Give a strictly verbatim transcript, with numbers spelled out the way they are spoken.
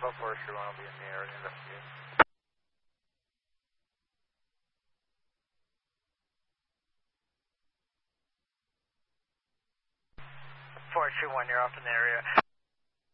Bravo Forestry One will be in the air investigating. Forestry One, you're off in the area.